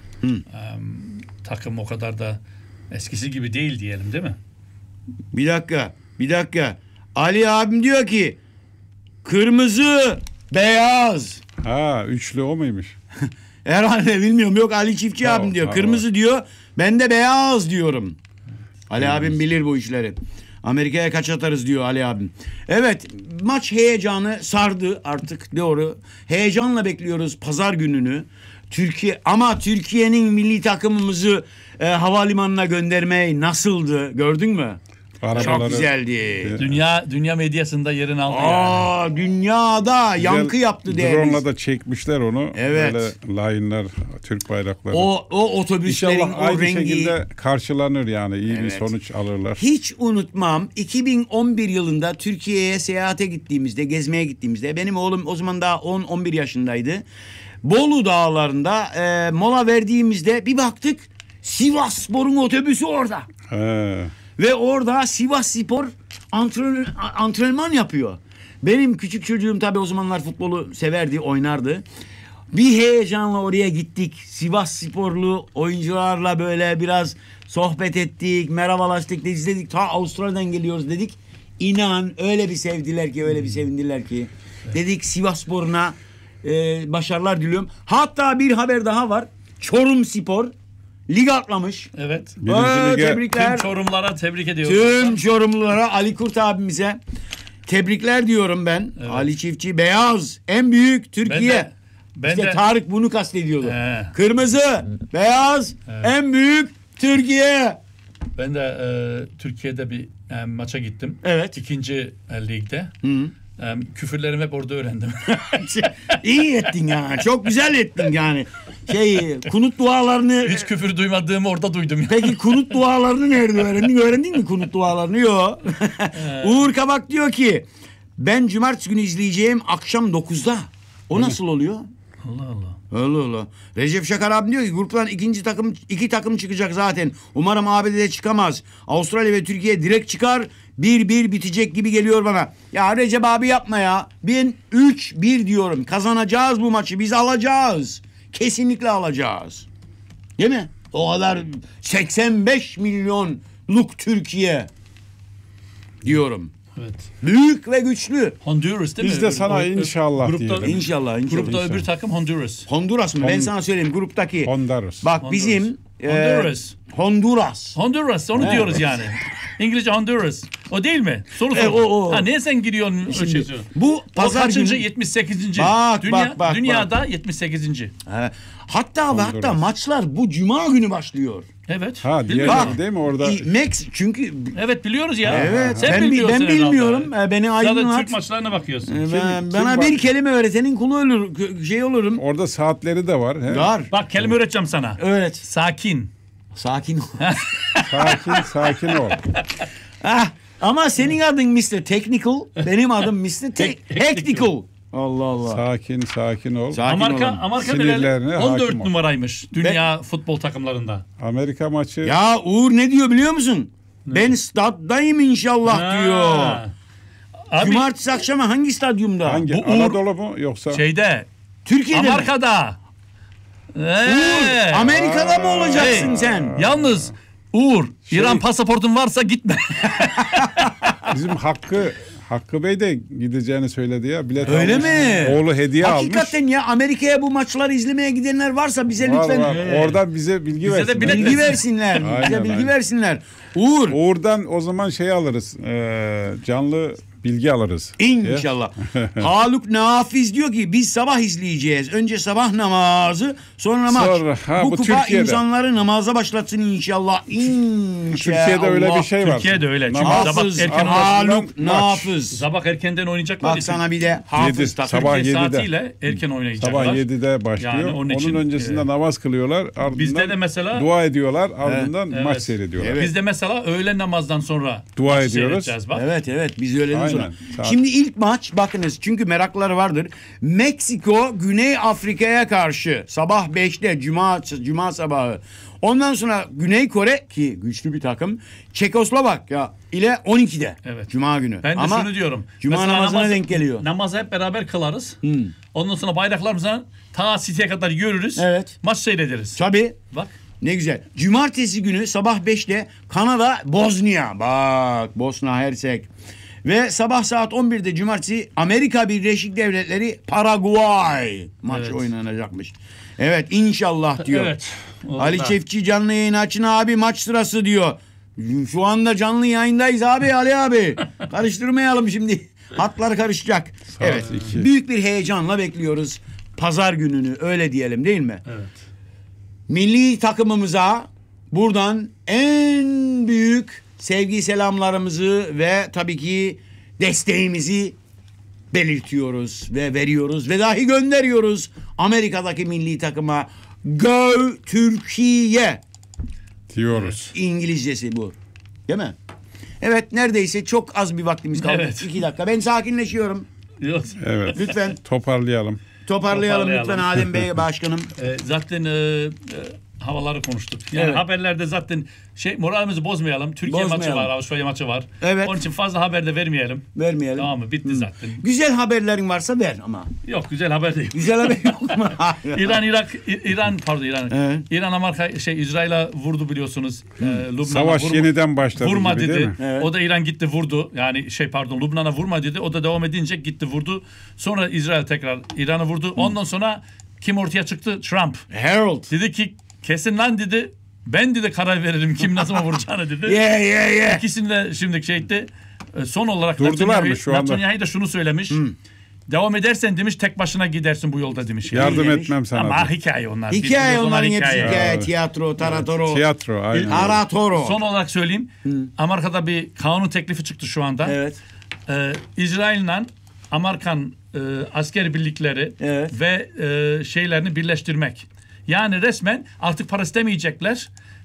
Speaker 1: Takım o kadar da eskisi gibi değil diyelim değil mi?
Speaker 2: Bir dakika. Ali abim diyor ki kırmızı, beyaz.
Speaker 3: Ha, üçlü o muymuş?
Speaker 2: Herhalde bilmiyorum. Yok, Ali Çiftçi
Speaker 3: Tamam,
Speaker 2: abim diyor.
Speaker 3: tamam.
Speaker 2: Kırmızı diyor. Ben de beyaz diyorum. Ali abim bilir bu işleri. Amerika'ya kaç atarız diyor Ali abim. Evet, maç heyecanı sardı artık, doğru. Heyecanla bekliyoruz pazar gününü. Türkiye'nin milli takımımızı havalimanına göndermeyi nasıldı, gördün mü? Çok
Speaker 3: Arabaları-
Speaker 2: güzeldi.
Speaker 1: Dünya medyasında yerini aldı yani.
Speaker 2: Dünyada yankı yaptı değerli.
Speaker 3: Drone'la da çekmişler onu.
Speaker 2: Evet.
Speaker 3: Böyle line'lar, Türk bayrakları.
Speaker 2: O otobüslerin
Speaker 3: İnşallah
Speaker 2: o
Speaker 3: aynı
Speaker 2: rengi.
Speaker 3: şekilde karşılanır yani. İyi bir
Speaker 2: Evet.
Speaker 3: sonuç alırlar.
Speaker 2: Hiç unutmam, 2011 yılında Türkiye'ye seyahate gittiğimizde, gezmeye gittiğimizde, benim oğlum o zaman daha 10-11 yaşındaydı. Bolu dağlarında mola verdiğimizde bir baktık, Sivasspor'un otobüsü orada.
Speaker 3: He.
Speaker 2: Ve orada Sivasspor antrenman yapıyor. Benim küçük çocuğum tabii o zamanlar futbolu severdi, oynardı. Bir heyecanla oraya gittik. Sivassporlu oyuncularla böyle biraz sohbet ettik, merhabalaştık, izledik. Ta Avustralya'dan geliyoruz dedik. İnan öyle bir sevdiler ki, öyle bir sevindiler ki. Dedik Sivasspor'una başarılar diliyorum. Hatta bir haber daha var. Çorumspor lig atlamış.
Speaker 1: Evet.
Speaker 3: Birinci lige-
Speaker 1: Tüm
Speaker 2: Tebrikler.
Speaker 1: Çorumlara tebrik ediyoruz.
Speaker 2: Tüm Çorumlulara, Ali Kurt abimize tebrikler diyorum ben.
Speaker 1: Evet.
Speaker 2: Ali Çiftçi beyaz, en büyük Türkiye.
Speaker 1: Ben
Speaker 2: İşte
Speaker 1: de
Speaker 2: Tarık bunu kastediyordu.
Speaker 1: He.
Speaker 2: Kırmızı, beyaz, en büyük Türkiye.
Speaker 1: ben de Türkiye'de bir maça gittim.
Speaker 2: Evet.
Speaker 1: İkinci ligde.
Speaker 2: Hı.
Speaker 1: Küfürlerimi hep orada öğrendim.
Speaker 2: İyi ettin ya. Çok güzel ettin yani. Kunut dualarını...
Speaker 1: Hiç küfür duymadığımı orada duydum.
Speaker 2: Peki kunut dualarını nerede öğrendin? Öğrendin mi kunut dualarını? Yok. Uğur Kabak diyor ki ben cumartesi günü izleyeceğim akşam 9'da. O nasıl oluyor?
Speaker 1: Allah Allah.
Speaker 2: Allah Allah. Recep Şakar abi diyor ki gruptan iki takım çıkacak zaten. Umarım ABD'de çıkamaz. Avustralya ve Türkiye direkt çıkar. 1-1 bitecek gibi geliyor bana. Ya Recep abi yapma ya. Ben 3-1 diyorum. Kazanacağız bu maçı. Biz alacağız. Kesinlikle alacağız. Değil mi? O kadar 85 milyonluk Türkiye diyorum.
Speaker 1: Evet.
Speaker 2: Büyük ve güçlü.
Speaker 1: Honduras değil mi?
Speaker 3: Biz de sana
Speaker 1: O-
Speaker 3: inşallah
Speaker 1: grupta,
Speaker 3: diyelim.
Speaker 2: İnşallah.
Speaker 1: Grupta öbür takım Honduras.
Speaker 2: Honduras mı? Ben sana söyleyeyim gruptaki.
Speaker 3: Honduras.
Speaker 2: Bak
Speaker 1: Honduras.
Speaker 2: bizim
Speaker 1: Honduras.
Speaker 2: Honduras.
Speaker 1: Honduras onu
Speaker 2: Evet.
Speaker 1: diyoruz yani. İngilizce Honduras. O değil mi? Soru sor.
Speaker 2: o.
Speaker 1: Ha niye sen giriyorsun o
Speaker 2: Şimdi,
Speaker 1: şeysi?
Speaker 2: bu
Speaker 1: O
Speaker 2: pazar
Speaker 1: kaçıncı?
Speaker 2: günü-
Speaker 1: 78.
Speaker 2: Bak, bak.
Speaker 1: Dünyada 78.
Speaker 2: Hatta ve hatta
Speaker 3: Honduras.
Speaker 2: maçlar bu cuma günü başlıyor.
Speaker 1: Evet.
Speaker 3: Ha,
Speaker 1: Bilmiyorum.
Speaker 3: diğerleri değil mi orada?
Speaker 2: Max çünkü
Speaker 1: Evet biliyoruz ya.
Speaker 2: evet
Speaker 1: Sen
Speaker 2: ben
Speaker 1: bilmiyorsun
Speaker 2: bilmiyorum.
Speaker 1: herhalde.
Speaker 2: Beni
Speaker 1: Zaten
Speaker 2: aydınlat.
Speaker 1: Türk maçlarına bakıyorsun.
Speaker 2: Bana
Speaker 3: kim
Speaker 2: bir
Speaker 3: var?
Speaker 2: kelime öğretenin kulu olur olurum.
Speaker 3: Orada saatleri de var. He?
Speaker 2: Var.
Speaker 1: Bak kelime öğreteceğim sana.
Speaker 2: Evet.
Speaker 1: Sakin.
Speaker 2: Sakin ol.
Speaker 3: Sakin ol.
Speaker 2: Ama senin adın Mr. Technical, benim adım Mr. Technical. Allah Allah.
Speaker 3: Sakin ol.
Speaker 2: Sakin olun.
Speaker 1: Amerika
Speaker 3: Sinirlerine
Speaker 1: bile
Speaker 3: hakim
Speaker 1: 14
Speaker 3: ol.
Speaker 1: numaraymış dünya futbol takımlarında.
Speaker 3: Amerika maçı.
Speaker 2: Ya Uğur ne diyor biliyor musun? Ben staddayım inşallah diyor.
Speaker 1: Abi
Speaker 2: Cumartesi akşamı hangi stadyumda?
Speaker 3: Hangi?
Speaker 1: bu Uğur-
Speaker 3: Anadolu mu yoksa?
Speaker 1: şeyde
Speaker 2: Türkiye'de mi?
Speaker 1: Amerika'da.
Speaker 2: Uğur, Amerika'da mı olacaksın
Speaker 1: Hey.
Speaker 2: sen?
Speaker 1: Yalnız Uğur, İran pasaportun varsa gitme.
Speaker 3: Bizim Hakkı Bey de gideceğini söyledi ya. Bilet
Speaker 2: Öyle
Speaker 3: almış.
Speaker 2: mi?
Speaker 3: Oğlu hediye
Speaker 2: Hakikaten ya Amerika'ya bu maçları izlemeye gidenler varsa bize
Speaker 3: almış.
Speaker 2: lütfen
Speaker 3: Var. Oradan bize bilgi
Speaker 1: Bize de
Speaker 3: versin.
Speaker 1: bilet
Speaker 2: bilgi versinler. Bize
Speaker 3: Aynen,
Speaker 2: bilgi
Speaker 3: aynen.
Speaker 2: versinler. Uğur
Speaker 3: Oradan o zaman şey alırız. Canlı bilgi alırız.
Speaker 2: İnşallah. Haluk Nafiz diyor ki biz sabah izleyeceğiz. Önce sabah namazı sonra maç.
Speaker 3: Sonra,
Speaker 2: bu
Speaker 3: bu
Speaker 2: kupa
Speaker 3: Türkiye'de.
Speaker 2: insanları namaza başlatsın inşallah. İnşallah.
Speaker 3: Türkiye'de öyle bir şey var.
Speaker 1: Türkiye'de öyle. Çünkü
Speaker 3: Namaz-
Speaker 1: sabah
Speaker 2: Hafız
Speaker 1: erken
Speaker 2: Haluk
Speaker 3: maç.
Speaker 2: Nafız.
Speaker 1: Sabah erkenden oynayacaklar.
Speaker 2: Bak sana bir de hafız
Speaker 3: Yedi,
Speaker 2: takım.
Speaker 3: sabah
Speaker 1: Türkiye
Speaker 3: 7'de.
Speaker 1: saatiyle erken oynayacaklar.
Speaker 3: Sabah 7'de başlıyor.
Speaker 1: Yani onun
Speaker 3: onun
Speaker 1: için,
Speaker 3: öncesinde namaz kılıyorlar. Ardından
Speaker 1: bizde de mesela-
Speaker 3: dua ediyorlar. Ardından
Speaker 1: Evet.
Speaker 3: maç seyrediyorlar.
Speaker 2: Evet.
Speaker 1: Biz de mesela öğlen namazdan sonra
Speaker 3: Dua
Speaker 1: maçı
Speaker 3: ediyoruz.
Speaker 1: seyredeceğiz Bak.
Speaker 2: Evet biz öğleden
Speaker 3: Aynen.
Speaker 2: sonra.
Speaker 3: Saat.
Speaker 2: Şimdi ilk maç bakınız çünkü merakları vardır. Meksiko Güney Afrika'ya karşı sabah 5'te cuma sabahı. Ondan sonra Güney Kore ki güçlü bir takım Çekoslovakya ile 12'de.
Speaker 1: Evet.
Speaker 2: Cuma günü.
Speaker 1: Ben de
Speaker 2: Ama
Speaker 1: şunu diyorum.
Speaker 2: Cuma
Speaker 1: Mesela
Speaker 2: namazına denk geliyor.
Speaker 1: Namazı hep beraber kılarız. Ondan sonra bayraklarımızla ta siteye kadar yürürüz.
Speaker 2: Evet.
Speaker 1: Maç seyrederiz.
Speaker 2: Tabii.
Speaker 1: Bak.
Speaker 2: Ne güzel. Cumartesi günü sabah 5'te Kanada Bosnya. Bak Bosna Hersek. Ve sabah saat 11'de cumartesi Amerika Birleşik Devletleri Paraguay maçı oynanacakmış. Evet inşallah diyor.
Speaker 1: Evet.
Speaker 2: Ali Çiftçi canlı yayın açın abi maç sırası diyor. Şu anda canlı yayındayız abi Ali abi. Karıştırmayalım şimdi. Hatlar karışacak. Evet.
Speaker 3: 2.
Speaker 2: Büyük bir heyecanla bekliyoruz pazar gününü öyle diyelim değil mi?
Speaker 1: Evet.
Speaker 2: Milli takımımıza buradan en büyük sevgi selamlarımızı ve tabii ki desteğimizi belirtiyoruz ve veriyoruz ve dahi gönderiyoruz Amerika'daki milli takıma. Go Türkiye
Speaker 3: diyoruz.
Speaker 2: İngilizcesi bu. Değil mi? Evet neredeyse çok az bir vaktimiz kaldı.
Speaker 1: Evet.
Speaker 2: 2 dakika. Ben sakinleşiyorum.
Speaker 1: Yok.
Speaker 3: Evet.
Speaker 2: Lütfen
Speaker 3: Toparlayalım.
Speaker 2: toparlayalım lütfen Adem Bey başkanım.
Speaker 1: Zaten havaları konuştuk. Yani
Speaker 2: Evet.
Speaker 1: haberlerde zaten moralimizi bozmayalım. Türkiye maçı
Speaker 2: Bozmayalım.
Speaker 1: var, Avustralya maçı var.
Speaker 2: Evet.
Speaker 1: Onun için fazla haber de vermeyelim.
Speaker 2: Vermeyelim.
Speaker 1: Tamam mı? Bitti zaten.
Speaker 2: Güzel haberlerin varsa ver ama.
Speaker 1: Yok güzel haber değil.
Speaker 2: Güzel haber yok mu?
Speaker 1: İran.
Speaker 2: Evet.
Speaker 1: İran Amerika İsrail'e vurdu biliyorsunuz. Lübnan'a
Speaker 3: Savaş yeniden başladı
Speaker 1: vurma
Speaker 3: gibi,
Speaker 1: dedi.
Speaker 3: değil mi?
Speaker 2: Evet.
Speaker 1: O da İran gitti vurdu. Yani Lübnan'a vurma dedi. O da devam edince gitti vurdu. Sonra İsrail tekrar İran'ı vurdu. Ondan sonra kim ortaya çıktı? Trump.
Speaker 2: Harold.
Speaker 1: Dedi ki kesin lan dedi. Ben dedi karar veririm kim nasıl vuracağını dedi.
Speaker 2: Yeah.
Speaker 1: İkisini de şimdi şeydi. Son olarak
Speaker 3: Durdular mı şu anda?
Speaker 1: Netanyahu da şunu söylemiş. Devam edersen demiş tek başına gidersin bu yolda demiş. Yani.
Speaker 3: Yardım
Speaker 2: demiş?
Speaker 3: etmem sana.
Speaker 1: Ama
Speaker 3: diyor.
Speaker 1: hikaye onlar.
Speaker 2: Hikaye
Speaker 1: Biz
Speaker 2: onların hepsi
Speaker 1: hikaye.
Speaker 2: hikaye.
Speaker 3: Evet.
Speaker 2: Tiyatro, taratoro.
Speaker 3: Tiyatro aynen.
Speaker 2: Aratoro.
Speaker 1: Son olarak söyleyeyim. Amerika'da bir kanun teklifi çıktı şu anda.
Speaker 2: Evet.
Speaker 1: İsrail'le Amerikan asker birlikleri
Speaker 2: Evet.
Speaker 1: ve şeylerini birleştirmek. Yani resmen artık para istemeyecekler.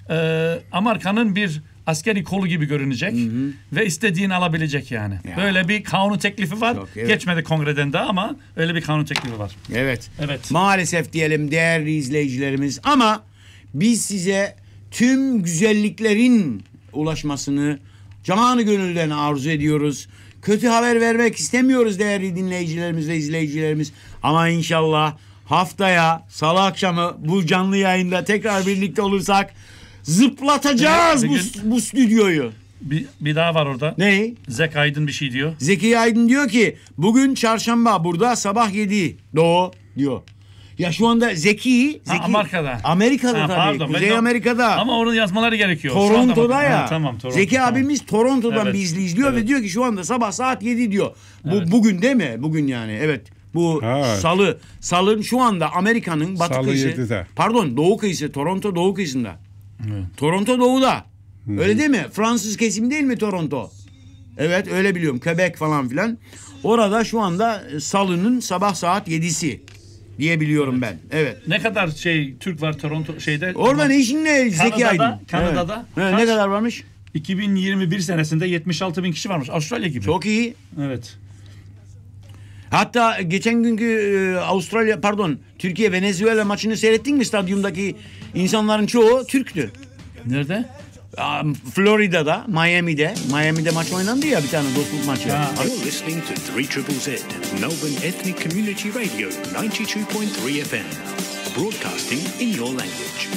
Speaker 1: Amerika'nın bir askeri kolu gibi görünecek ve istediğini alabilecek yani.
Speaker 2: Ya.
Speaker 1: Böyle bir kanun teklifi var.
Speaker 2: Çok, evet.
Speaker 1: Geçmedi kongreden daha ama öyle bir kanun teklifi var.
Speaker 2: Evet.
Speaker 1: Evet.
Speaker 2: Maalesef diyelim değerli izleyicilerimiz ama biz size tüm güzelliklerin ulaşmasını canı gönülden arzu ediyoruz. Kötü haber vermek istemiyoruz değerli dinleyicilerimiz ve izleyicilerimiz. Ama inşallah haftaya salı akşamı bu canlı yayında tekrar birlikte olursak zıplatacağız bu stüdyoyu.
Speaker 1: Bir daha var orada.
Speaker 2: Ne?
Speaker 1: Zek Aydın bir şey diyor.
Speaker 2: Zeki Aydın diyor ki bugün çarşamba burada sabah 7 Doğu diyor. Ya şu anda Zeki
Speaker 1: Amerika'da.
Speaker 2: Amerika'da
Speaker 1: Ha,
Speaker 2: tabii.
Speaker 1: pardon,
Speaker 2: Kuzey
Speaker 1: ben de-
Speaker 2: Amerika'da.
Speaker 1: Ama onun yazmaları gerekiyor. Şu anda
Speaker 2: Toronto'da
Speaker 1: bakın.
Speaker 2: ya.
Speaker 1: Ha, tamam, Toronto,
Speaker 2: Zeki
Speaker 1: tamam.
Speaker 2: abimiz Toronto'dan
Speaker 1: Evet.
Speaker 2: bizi izliyor ve
Speaker 1: Evet.
Speaker 2: diyor ki şu anda sabah saat 7 diyor. Bugün değil mi? Bugün yani. Evet. Bu
Speaker 3: Evet.
Speaker 2: salı. Salın şu anda Amerika'nın batı
Speaker 3: Salı
Speaker 2: kıyısı.
Speaker 3: 7'de.
Speaker 2: Pardon doğu kıyısı. Toronto doğu kıyısında. Toronto doğuda. Öyle değil mi? Fransız kesim değil mi Toronto? Evet öyle biliyorum. Quebec falan filan. Orada şu anda salının sabah saat 7'si diye biliyorum ben. Evet.
Speaker 1: Ne kadar Türk var Toronto şeyde?
Speaker 2: Orada ne işin ne Zeki Aydın?
Speaker 1: Kanada'da
Speaker 2: Evet.
Speaker 1: kaç?
Speaker 2: Ne kadar varmış?
Speaker 1: 2021 senesinde 76 bin kişi varmış. Avustralya gibi.
Speaker 2: Çok iyi.
Speaker 1: Evet.
Speaker 2: Hatta geçen günkü Türkiye Venezuela maçını seyrettin mi? Stadyumdaki insanların çoğu Türktü.
Speaker 1: Nerede?
Speaker 2: Florida'da, Miami'de maç oynandı ya bir tane dostluk maçı.
Speaker 4: You're listening to 3ZZZ, Melbourne Ethnic Community Radio, 92.3 FM. Broadcasting in your language.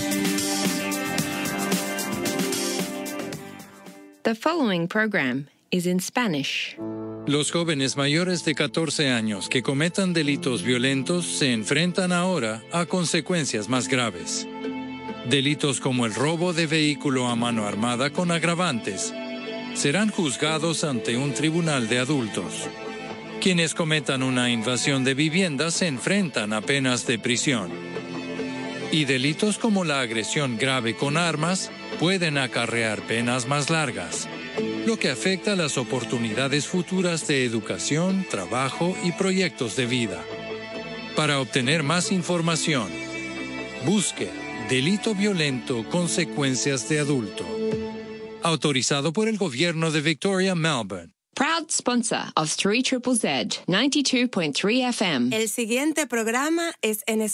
Speaker 5: The following program is in Spanish.
Speaker 6: Los jóvenes mayores de 14 años que cometan delitos violentos se enfrentan ahora a consecuencias más graves. Delitos como el robo de vehículo a mano armada con agravantes serán juzgados ante un tribunal de adultos. Quienes cometan una invasión de vivienda se enfrentan a penas de prisión. Y delitos como la agresión grave con armas pueden acarrear penas más largas, lo que afecta las oportunidades futuras de educación, trabajo y proyectos de vida. Para obtener más información, busque Delito Violento, Consecuencias de Adulto. Autorizado por el Gobierno de Victoria, Melbourne.
Speaker 5: Proud sponsor of 3ZZZ 92.3 FM.
Speaker 7: El siguiente programa es en